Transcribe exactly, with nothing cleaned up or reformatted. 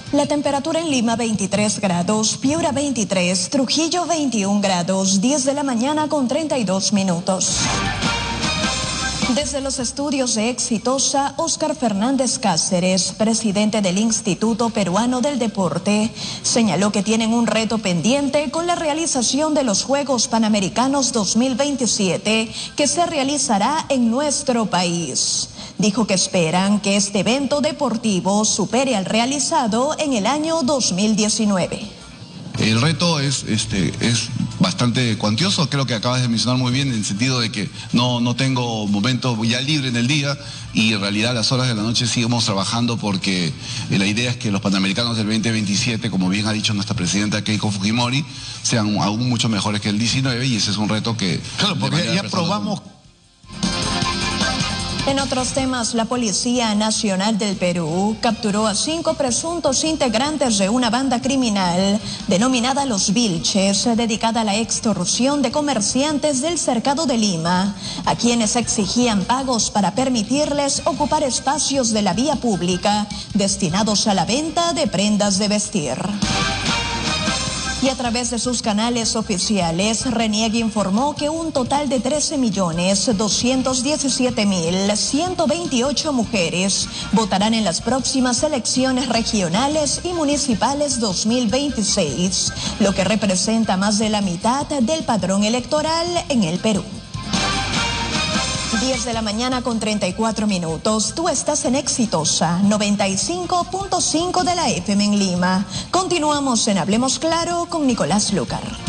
La temperatura en Lima veintitrés grados, Piura veintitrés, Trujillo veintiún grados, diez de la mañana con treinta y dos minutos. Desde los estudios de Exitosa, Óscar Fernández Cáceres, presidente del Instituto Peruano del Deporte, señaló que tienen un reto pendiente con la realización de los Juegos Panamericanos dos mil veintisiete, que se realizará en nuestro país. Dijo que esperan que este evento deportivo supere al realizado en el año dos mil diecinueve. El reto es, este, es bastante cuantioso, creo que acabas de mencionar muy bien, en el sentido de que no, no tengo momento ya libre en el día y en realidad a las horas de la noche seguimos trabajando porque la idea es que los Panamericanos del veinte veintisiete, como bien ha dicho nuestra presidenta Keiko Fujimori, sean aún mucho mejores que el diecinueve, y ese es un reto que... Claro, porque ya, ya probamos... En otros temas, la Policía Nacional del Perú capturó a cinco presuntos integrantes de una banda criminal denominada Los Vilches, dedicada a la extorsión de comerciantes del Cercado de Lima, a quienes exigían pagos para permitirles ocupar espacios de la vía pública destinados a la venta de prendas de vestir. Y a través de sus canales oficiales, Reniegue informó que un total de trece millones doscientos diecisiete mil ciento veintiocho mujeres votarán en las próximas elecciones regionales y municipales dos mil veintiséis, lo que representa más de la mitad del padrón electoral en el Perú. diez de la mañana con treinta y cuatro minutos. Tú estás en Exitosa, noventa y cinco punto cinco de la F M en Lima. Continuamos en Hablemos Claro con Nicolás Lucar.